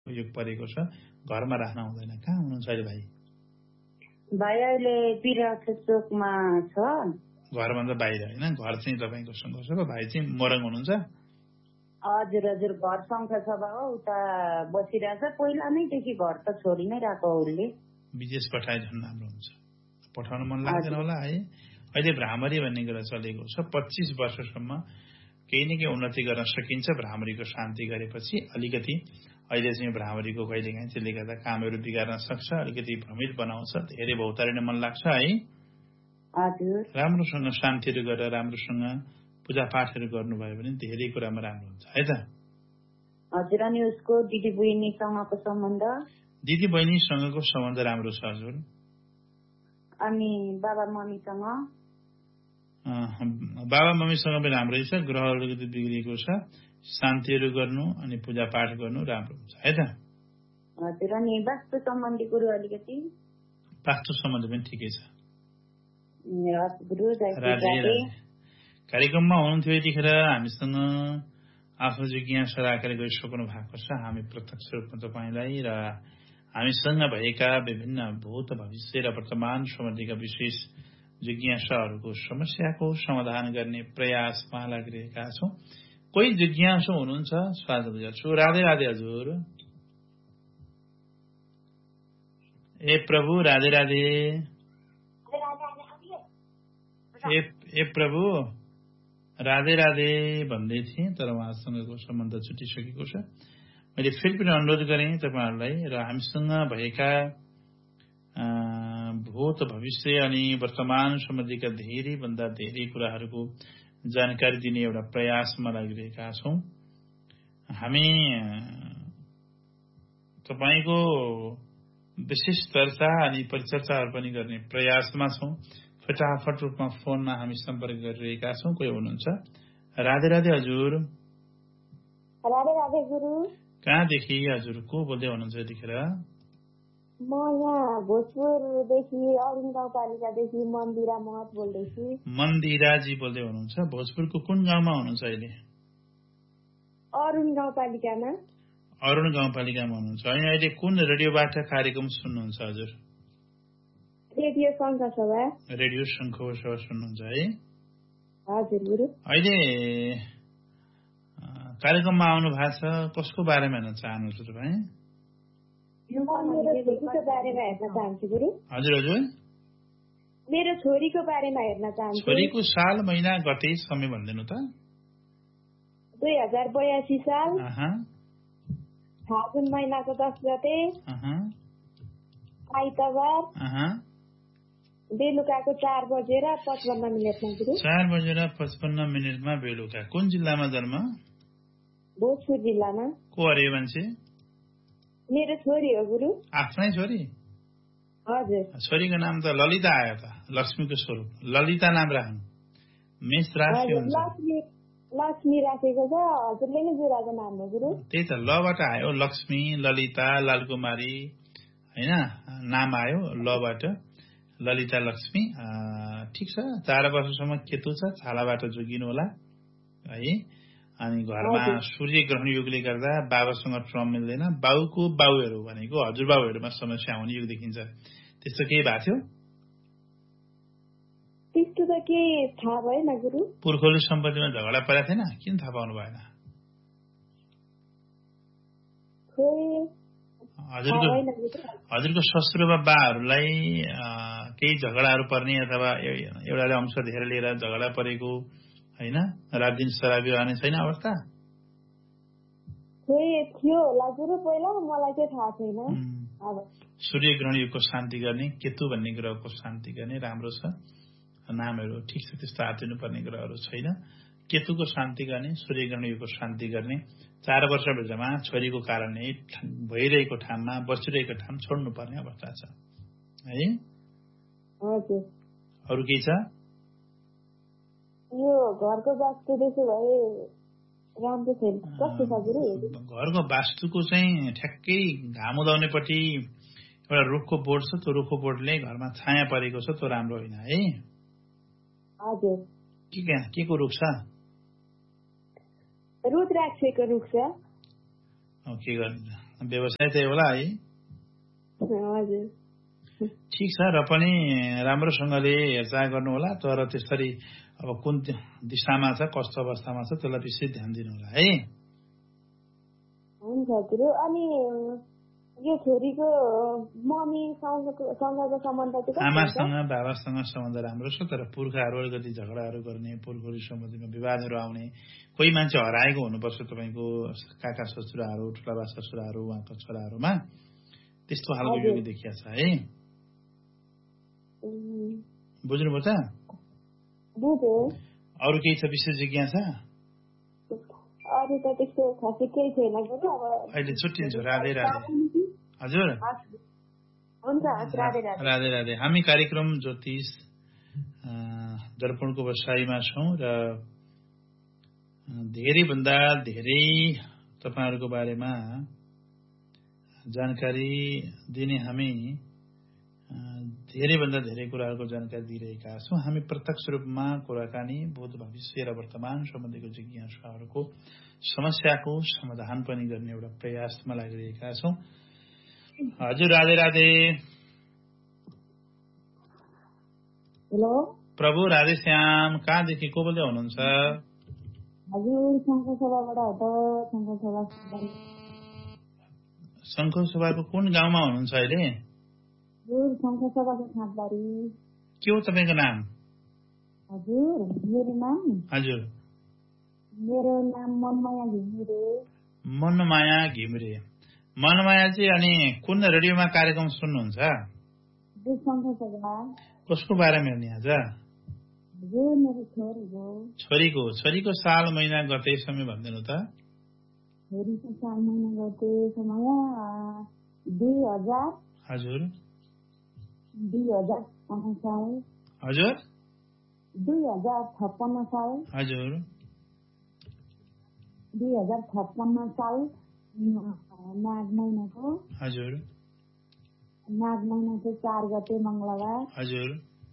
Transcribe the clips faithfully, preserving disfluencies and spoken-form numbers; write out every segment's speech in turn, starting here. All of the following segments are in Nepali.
योग परेको छ, घरमा राख्न हुँदैन। कहाँ हुनुहुन्छ अहिले भाइ? भाइ अहिले पिराथ चोकमा छ। घरभन्दा बाहिर होइन? घर चाहिँ तपाईँको सँग छ र भाइ चाहिँ मोरङ हुनुहुन्छ? हजुर हजुर, घर सँगै छ बाबा, उता बसिरहेछ। पहिला नैदेखि घर त छोडी नै रहेको उसले। विदेश पठाए झन् राम्रो हुन्छ। पठाउन मन लाग्दैन होला है? अहिले भ्रामरी भन्ने कुरा चलेको छ। पच्चिस वर्षसम्म केही न केही उन्नति गर्न सकिन्छ भ्रामरीको शान्ति गरेपछि। अलिकति अहिले चाहिँ भ्रामरीको कहिलेकाहीँ त्यसले गर्दा कामहरू बिगार्न सक्छ, अलिकति भ्रमित बनाउँछ, धेरै भौतारिन मन लाग्छ है? हजुर। राम्रोसँग शान्तिहरू गरेर राम्रोसँग पूजापाठहरू गर्नुभयो भने धेरै कुरामा राम्रो हुन्छ है त? हजुर। अनि उसको दिदी बहिनीसँगको सम्बन्ध? दिदी बहिनीसँगको सम्बन्ध राम्रो छ हजुर। अनि बाबा मम्मीसँग? बाबा मम्मीसँग पनि राम्रै छ। ग्रहहरू अलिकति बिग्रिएको छ। शान्तिहरू गर्नु अनि पूजापाठ गर्नु राम्रो हुन्छ है त? हजुर। अनि वास्तु सम्बन्धी कुरो अलिकति? वास्तु सम्बन्ध पनि ठिकै छ। कार्यक्रममा हुनुहुन्थ्यो यतिखेर हामीसँग आफ्नो जिज्ञासा राखेर गइसक्नु भएको छ। हामी प्रत्यक्ष रूपमा तपाईँलाई र हामीसँग भएका विभिन्न भूत भविष्य र वर्तमान सम्बन्धीका विशेष जिज्ञासाहरूको समस्याको समाधान गर्ने प्रयासमा लागिरहेका छौँ। कोही जिज्ञासु हुनुहुन्छ, स्वागत गर्छु। राधे राधे हजुर। ए प्रभु राधे राधे। ए, ए प्रभु राधे राधे भन्दै थिएँ, तर उहाँसँगको सम्बन्ध छुटिसकेको छ। मैले फेरि पनि अनुरोध गरेँ तपाईँहरूलाई र हामीसँग भएका भूत भविष्य अनि वर्तमान सम्बन्धीका धेरैभन्दा धेरै कुराहरूको जानकारी दिने एउटा प्रयासमा लागिरहेका छौँ। हामी तपाईँको विशेष चर्चा अनि परिचर्चाहरू पनि गर्ने प्रयासमा छौँ। फटाफट रूपमा फोनमा हामी सम्पर्क गरिरहेका छौँ। कोही हुनुहुन्छ? राधे राधे हजुर। राधे राधे गुरु। कहाँदेखि हजुर? को बोल्दै हुनुहुन्छ यतिखेर? म यहाँ भोजपुरदेखि अरुण गाउँपालिकादेखि मन्दिरा महत बोल्दैछु। मन्दिराजी बोल्दै हुनुहुन्छ? भोजपुरको कुन गाउँमा हुनुहुन्छ अहिले? अरुण गाउँपालिकामा। अरुण गाउँपालिकामा हुनुहुन्छ। अनि अहिले कुन रेडियोबाट कार्यक्रम सुन्नुहुन्छ हजुर? रेडियो शङ्ख सभा। रेडियो शङ्ख सभा सुन्नुहुन्छ है? हजुर गुरु। अहिले कार्यक्रममा आउनु भएको छ, कसको बारेमा हेर्न चाहनुहुन्छ तपाईँ? मेरो छोरीको बारेमा हेर्न चाहन्छु गुरु। हजुर हजुर। मेरो छोरीको बारेमा हेर्न चाहन्छु। छोरीको साल महिना गते समय भनिदिनु त। दुई हजार बयासी साल फागुन महिनाको दस गते आइतबार बेलुकाको चार बजेर पचपन्न मिनटमा गुरु। चार बजेर पचपन्न मिनटमा बेलुका। कुन जिल्लामा जन्म? भोजपुर जिल्लामा। को अरे मान्छे? मेरो छोरी हो गुरु। आफ्नै छोरी? हजुर। छोरीको नाम त ललिता आयो त, लक्ष्मीको स्वरूप। ललिता नाम राख्नु, मेष राशि हुन्छ। लक्ष्मी राखेको छ, हजुरले नै जुराको नाम हो गुरु। त्यही त लबाट आयो, लक्ष्मी, ललिता, लालकुमारी होइन नाम आयो लबाट, ललिता लक्ष्मी। ठिक छ। चार वर्षसम्म केतु छ, छालाबाट जोगिनु होला है। अनि घरमा सूर्य ग्रहण योगले गर्दा बाबासँग ट्रम मिल्दैन। बाउको बाउहरू भनेको हजुरबाउहरूमा समस्या हुने योग देखिन्छ। त्यस्तो केही भएको थियो? त्यस्तो त केही थाहा भएन गुरु। पुर्खौली सम्पत्तिमा झगडा परेको थिएन? किन थाहा पाउनु भएन? हजुरको हजुरको ससुर वा बाहरूलाई केही झगडाहरू पर्ने अथवा एउटाले अंश धेरै लिएर झगडा परेको होइन? रात दिन शराबी रहने छैन अवस्था? थियो होला गुरु, पहिला मलाई चाहिँ थाहा छैन। सूर्य ग्रहण योगको शान्ति गर्ने, केतु भन्ने ग्रहको शान्ति गर्ने राम्रो छ। नामहरू ठिक छ, त्यस्तो हात दिनुपर्ने ग्रहहरू छैन। केतुको शान्ति गर्ने, सूर्य ग्रहण योगको शान्ति गर्ने। चार वर्षभित्रमा छोरीको कारणले भइरहेको ठाउँमा बसिरहेको ठाउँ छोड्नुपर्ने अवस्था छ है? हजुर। अरू केही छ? यो घरको वास्तु त्यसो भए राम्रो छैन। कस्तो छ गुरु? घरको वास्तुको चाहिँ ठ्याक्कै घाम उदाउनेपट्टि एउटा रुखको बोर्ड छ, त्यो रुखको बोर्डले घरमा छाया परेको छ, त्यो राम्रो होइन है? हजुर। के के को रुख छ? रुद्राक्षको रुख छ। के गर्नु? व्यवसाय त्यही होला है। हजुर ठिक छ, र पनि राम्रोसँगले हेरचाह गर्नु होला, तर त्यसरी अब कुन दिशामा छ, कस्तो अवस्थामा छ त्यसलाई विशेष ध्यान दिनु होला है। हुन्छ हजुर। अनि यो छोरीको मम्मीसँगको सँगको सम्बन्ध चाहिँ कस्तो छ? आमासँग बाबासँग सम्बन्ध राम्रो छ, तर पुर्खाहरू अलिकति झगडाहरू गर्ने, पुर्खौली सम्बन्धीमा विवादहरू आउने, कोही मान्छे हराएको हुनुपर्छ तपाईँको काका ससुराहरू, ठुलाबा ससुराहरू, उहाँको छोराहरूमा त्यस्तो खालको योगी देखिया छ है। बुझ्नुभयो त? बुझ्यो। अरू केही छ विशेष जिज्ञासा? अरू त त्यस्तो खासै केही छैन गुरु। अब अहिले छुट्टिन्छु। राधे राधे। हजुर हुन्छ राधे राधे। राधे राधे। हामी कार्यक्रम ज्योतिष दर्पणको बसाइमा छौँ र धेरैभन्दा धेरै तपाईँहरूको बारेमा जानकारी दिने हामी धेरैभन्दा धेरै कुराहरूको जानकारी दिइरहेका छौँ। हामी प्रत्यक्ष रूपमा कुराकानी भूत भविष्य र वर्तमान सम्बन्धीको जिज्ञासाहरूको समस्याको समाधान पनि गर्ने एउटा प्रयासमा लागिरहेका छौँ। हजुर राधे राधे। हेलो प्रभु राधे श्याम। कहाँदेखि को बोल्दै हुनुहुन्छ? हजुर शङ्खसभाबाट हो त। शङ्खसभा शङ्खसभाको कुन गाउँमा हुनुहुन्छ अहिले? हजुर शङ्खसभाको खाँदबारी। के हो तपाईँको नाम? हजुर मेरो नाम हजुर मेरो नाम मनमाया घिमिरे। मनमाया घिमिरे। मनमाया चाहिँ अनि कुन रेडियोमा कार्यक्रम सुन्नुहुन्छ? शङ्खसभा। कसको बारेमा हेर्ने आज? हजुर मेरो छोरीको। छोरीको छोरीको साल महिना गते समय भनिदिनु त। छोरीको साल महिना गते समय दुई हजार। हजुर दुई हजार साल। हजुर दुई हजार छप्पन्न साल। हजुर दुई हजार छप्पन्न साल नाग महिनाको। हजुर नाग महिनाको चार गते मङ्गलबार। हजुर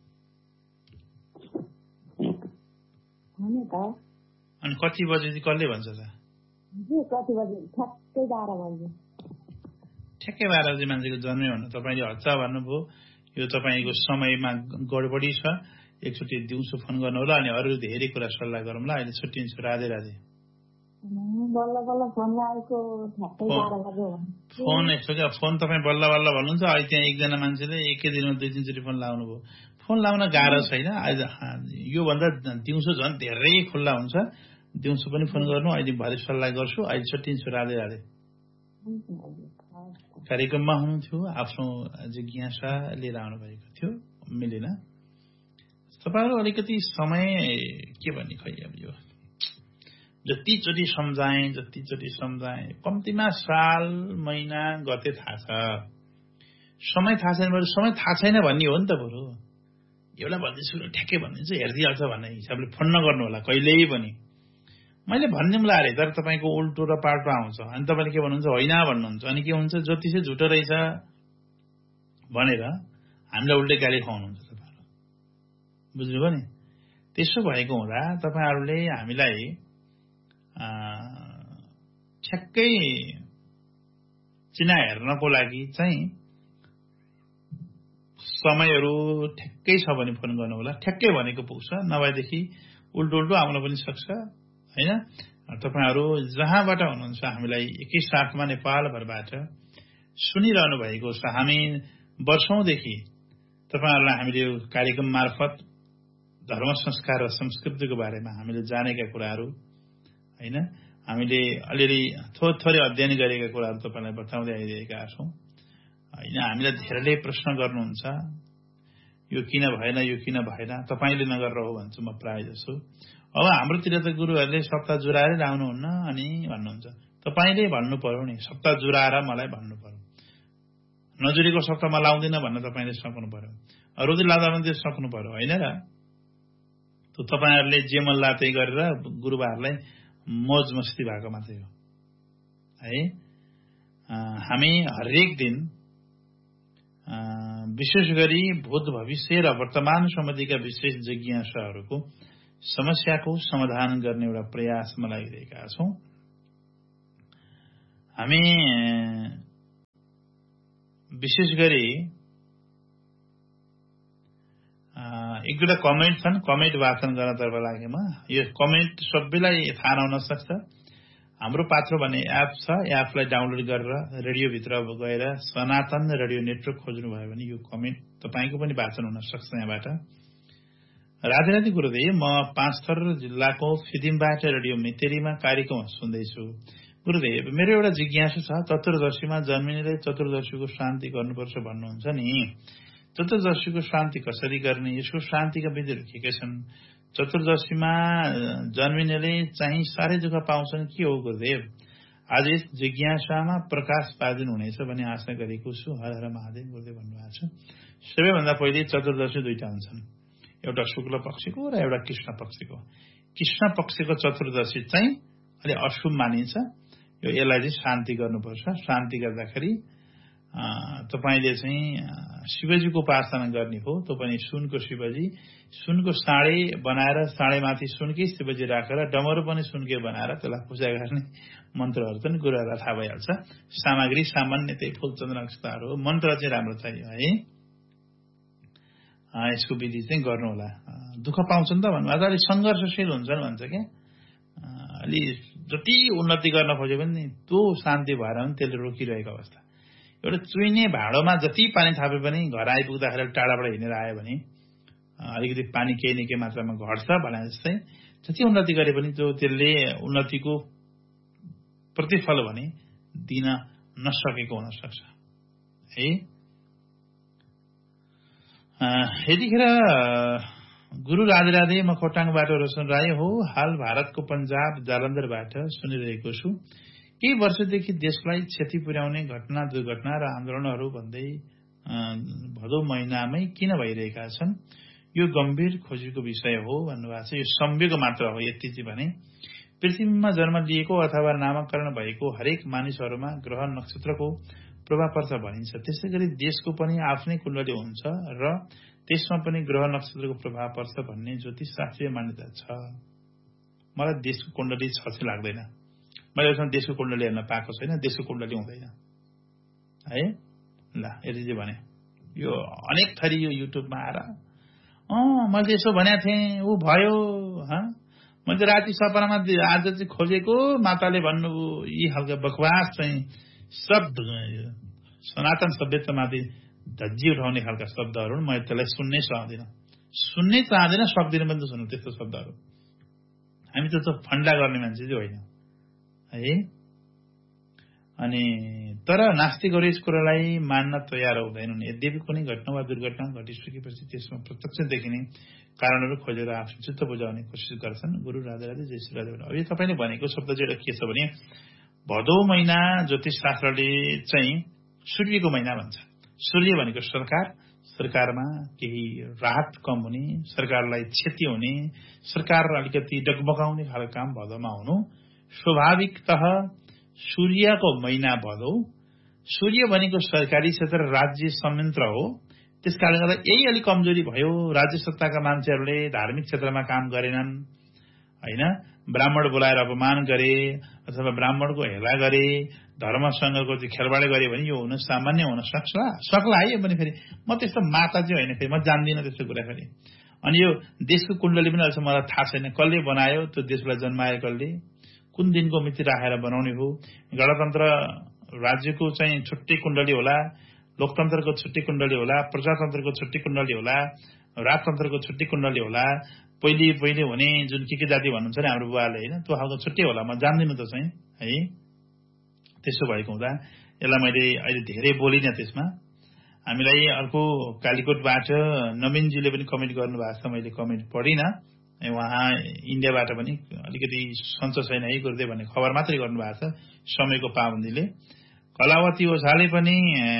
हो नि त। अनि कति बजे चाहिँ कसले भन्छ त? कति बजे? ठ्याक्कै बाह्र बजे। ठ्याक्कै बाह्र बजे मान्छेको जन्मै हुनु। तपाईँले हच्चा भन्नुभयो, यो तपाईँको समयमा गडबडी छ। एकचोटि दिउँसो फोन गर्नु होला, अनि अरू धेरै कुरा सल्लाह गरौँला। अहिले छुट्टिन्छु। राधे राधे। बल्ल बल्ल फोन लागेको ठ्याक्कै बाह्र बजे हो। फोन एकचोटि फोन तपाईँ बल्ल बल्ल भन्नुहुन्छ। अहिले त्यहाँ एकजना मान्छेले एकै दिनमा दुई तिनचोटि फोन लाउनु भयो। फोन लाउन गाह्रो छैन। योभन्दा दिउँसो झन् धेरै खुल्ला हुन्छ। दिउँसो पनि फोन गर्नु। अहिले भरे सल्लाह गर्छु। अहिले छुट्टिन्छु। राधे राधे। कार्यक्रममा हुनुहुन्थ्यो, आफ्नो जिज्ञासा लिएर आउनु भएको थियो, मिलेन। तपाईँहरू अलिकति समय के भन्ने खै अब यो जतिचोटि सम्झाएँ जतिचोटि सम्झाएँ कम्तीमा साल महिना गते थाहा छ, समय थाहा छैन। बरु समय थाहा छैन भन्ने हो नि त। बरु एउटा भन्दैछु ठ्याक्कै भनिदिन्छु, हेरिदिइहाल्छ भन्ने हिसाबले फोन नगर्नु होला कहिल्यै पनि। मैले भनिदिउँला अरे, तर तपाईँको उल्टो र पाल्टो आउँछ। अनि तपाईँले के भन्नुहुन्छ? होइन भन्नुहुन्छ। अनि के हुन्छ? ज्योतिषै झुटो रहेछ भनेर हामीलाई उल्टै गाली खुवाउनुहुन्छ तपाईँहरू। बुझ्नुभयो नि? त्यसो भएको हुँदा तपाईँहरूले हामीलाई ठ्याक्कै चिना हेर्नको लागि चाहिँ समयहरू ठ्याक्कै छ भने फोन गर्नु होला। ठ्याक्कै भनेको पुग्छ, नभएदेखि उल्टो उल्टो आउन पनि सक्छ हैन। तपाईहरू जहाँबाट हुनुहुन्छ हामीलाई एकैसाथमा नेपालभरबाट सुनिरहनु भएको छ। हामी वर्षौंदेखि तपाईहरुलाई हामीले कार्यक्रम मार्फत धर्म संस्कार र संस्कृतिको बारेमा हामीले जानेका कुराहरू हैन, हामीले अलिअलि थोरै थोरै अध्ययन गरेका कुराहरू तपाईलाई बताउँदै आइरहेका छौं हैन। हामीलाई धेरैले प्रश्न गर्नुहुन्छ, यो किन भएन यो किन भएन, तपाईले नगरेर हो भन्छु म प्राय जसो। अब हाम्रोतिर त गुरुहरुले सप्ताह जुराएर लाउनुहुन्न अनि भन्नुहुन्छ। तपाईले भन्नु पर्यो नि, सप्ताह जुराएर मलाई भन्नु पर्यो। नजुरेको सप्ताहमा लाउँदिन भन्न तपाईले सक्नु पर्यो। रोज लादा पनि त्यो सक्नु पर्यो हैन र। त तपाईहरुले जे मन लाते गरेर गुरुबाहरुलाई मौज मस्ती भएको मात्रै हो है। हामी हरेक दिन विशेष गरी भूत भविष्य र वर्तमान सम्बन्धीका विशेष जिज्ञासाहरूको समस्याको समाधान गर्ने एउटा प्रयासमा लागिरहेका छौं। हामी विशेष गरी एक दुईवटा कमेन्ट छन्, कमेन्ट वाचन गर्नतर्फ लागेमा। यो कमेन्ट सबैलाई थाहा नहुन सक्छ। हाम्रो पात्रो भन्ने एप छ, एपलाई डाउनलोड गरेर रेडियोभित्र गएर सनातन रेडियो नेटवर्क खोज्नु भयो भने यो कमेन्ट तपाईँको पनि वाचन हुन सक्छ यहाँबाट। राधे राधे गुरुदेव, म पाँचथर जिल्लाको फिदिमबाट रेडियो मेतेरीमा कार्यक्रम सुन्दैछु। गुरुदेव, मेरो एउटा जिज्ञासा छ, चतुर्दशीमा जन्मिनेले चतुर्दशीको शान्ति गर्नुपर्छ भन्नुहुन्छ नि, चतुर्दशीको शान्ति कसरी गर्ने, यसको शान्तिका विधिहरू के के छन्? चतुर्दशीमा जन्मिनेले चाहिँ साह्रै दुःख पाउँछन् के हो गुरुदेव? आज यस जिज्ञासामा प्रकाश पार्दिनु हुनेछ भन्ने आशा गरेको छु। हर हर महादेव गुरुदेव भन्नुभएको छ। सबैभन्दा पहिले चतुर्दशी दुईटा हुन्छन्, एउटा शुक्ल पक्षको र एउटा कृष्ण पक्षको। कृष्ण पक्षको चतुर्दशी चाहिँ अलि अशुभ मानिन्छ। यो यसलाई चाहिँ शान्ति गर्नुपर्छ। शान्ति गर्दाखेरि तपाईले चाहिँ शिवजीको उपासना गर्ने हो, त्यो पनि सुनको शिवजी, सुनको साँडे बनाएर साँडेमाथि सुनकै शिवजी राखेर डमरू पनि सुनकै बनाएर त्यसलाई पूजा गर्ने मन्त्रहरू पनि गुरुहरूलाई थाहा भइहाल्छ। सामग्री सामान्य त्यही फूलचन्द्र नक्षत्रहरू हो। मन्त्र चाहिँ राम्रो चाहियो है। यसको विधि चाहिँ गर्नु होला। दुःख पाउँछन् त भन्नु अझ अलिक सङ्घर्षशील हुन्छन् भन्छ क्या। अलि जति उन्नति गर्न खोज्यो भने त्यो शान्ति भएर पनि त्यसले रोकिरहेको अवस्था। एउटा चुइने भाँडोमा जति पानी थापे पनि घर आइपुग्दाखेरि टाढाबाट हिँडेर आयो भने अलिकति पानी केही न केही मात्रामा घट्छ भने जस्तै जति उन्नति गरे पनि त्यो त्यसले उन्नतिको प्रतिफल भने दिन नसकेको हुन सक्छ है। यतिखेर गुरु राधे राधे, म खोटाङबाट रोशन राई हो। हाल भारतको पञ्जाब जालन्धरबाट सुनिरहेको छु। केही वर्षदेखि देशलाई क्षति पुर्याउने घटना दुर्घटना र आन्दोलनहरू भन्दै भदौ महिनामै किन भइरहेका छन्? यो गम्भीर खोजीको विषय हो भन्नुभएको छ। यो संयोग मात्र हो। यति चाहिँ भने पृथ्वीमा जन्म लिएको अथवा नामकरण भएको हरेक मानिसहरूमा ग्रह नक्षत्रको प्रभाव पर्छ भनिन्छ। त्यसै गरी देशको पनि आफ्नै कुण्डली हुन्छ र त्यसमा पनि ग्रह नक्षत्रको प्रभाव पर्छ भन्ने ज्योतिष शास्त्रीय मान्यता छ। मलाई देशको कुण्डली छ चाहिँ लाग्दैन। मैले उसमा देशको कुण्डली हेर्न पाएको छैन। देशको कुण्डली हुँदैन है। ल यति चाहिँ भने यो अनेक थरी यो युट्युबमा आएर अँ मैले यसो भनेको थिएँ ऊ भयो। मैले राति सपनामा आज चाहिँ खोजेको माताले भन्नुभयो। यी खालको बकवास चाहिँ शब्द सनातन सभ्यतामाथि धज्जी उठाउने खालका शब्दहरू मैले त्यसलाई सुन्नै चाहदिनँ सुन्नै चाहदिनँ सक्दिनँ पनि त सुन्नु त्यस्तो शब्दहरू। हामी त फन्डा गर्ने मान्छे चाहिँ होइन है। अनि तर नास्तिकहरू यस कुरालाई मान्न तयार हुँदैनन्। यद्यपि कुनै घटना वा दुर्घटना घटिसकेपछि त्यसमा प्रत्यक्ष देखिने कारणहरू खोजेर आफ्नो चित्त बुझाउने कोसिस गर्छन्। गुरु राधे राधे, जय श्री राधे। अब यो तपाईँले भनेको शब्द चाहिँ एउटा के छ भने भदौ महिना ज्योतिष शास्त्रले चाहिँ सूर्यको महिना भन्छ। सूर्य भनेको सरकार, सरकारमा केही राहत कम हुने, सरकारलाई क्षति हुने, सरकार अलिकति डगमगाउने खालको काम भदौमा हुनु स्वाभाविकतः सूर्यको महिना भदौ। सूर्य भनेको सरकारी क्षेत्र राज्य संयन्त्र हो। त्यस कारणले गर्दा यही अलिक कमजोरी भयो। राज्य सत्ताका मान्छेहरूले धार्मिक क्षेत्रमा काम गरेनन् होइन। ब्राह्मण बोलाएर अपमान गरे अथवा ब्राह्मणको हेला गरे, धर्मसँगको चाहिँ खेलबाड गरे भने यो हुन सामान्य हुन सक्छ सक्ला है। भने फेरि म त्यस्तो माता चाहिँ होइन, फेरि म जान्दिनँ त्यस्तो कुरा। फेरि अनि यो देशको कुण्डली पनि अझ मलाई थाहा छैन कसले बनायो, त्यो देशलाई जन्मायो कसले, कुन दिनको मिति राखेर बनाउने हो। गणतन्त्र राज्यको चाहिँ छुट्टै कुण्डली होला, लोकतन्त्रको छुट्टै कुण्डली होला, प्रजातन्त्रको छुट्टै कुण्डली होला, राजतन्त्रको छुट्टै कुण्डली होला। पहिले पहिले हुने जुन के के जाति भन्नुहुन्छ नि हाम्रो बुवाले होइन, त्यो खालको छुट्टै होला। म जान्दिनँ त चाहिँ है। त्यसो भएको हुँदा यसलाई मैले अहिले धेरै बोलिनँ त्यसमा। हामीलाई अर्को कालीकोटबाट नवीनजीले पनि कमेन्ट गर्नुभएको छ, मैले कमेन्ट पढिनँ। उहाँ इन्डियाबाट पनि अलिकति सन्चो छैन है गुरुदेव भन्ने खबर मात्रै गर्नुभएको छ समयको पाबन्दीले। कलावती ओझाले पनि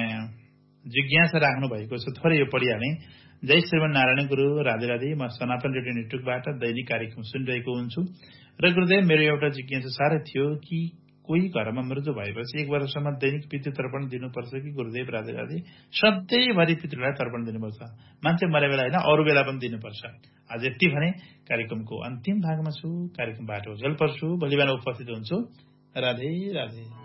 जिज्ञासा राख्नु भएको छ, थोरै यो पढिहालेँ। जय श्रीमन नारायण गुरु राधे राधे। म सनातन रेडियो नेटवर्कबाट दैनिक कार्यक्रम सुनिरहेको हुन्छु र गुरुदेव मेरो एउटा जिज्ञासा साह्रै थियो कि कोही घरमा मृत्यु भएपछि एक वर्षसम्म दैनिक पितृ तर्पण दिनुपर्छ कि गुरुदेव राधे राधे? सधैँभरि पितृलाई तर्पण दिनुपर्छ, मान्छे मरे बेला होइन अरू बेला पनि दिनुपर्छ। आज यति भने कार्यक्रमको अन्तिम भागमा छु। कार्यक्रमबाट ओझेल पर्छु, भोलि बिहान उपस्थित हुन्छु। राधे राधे।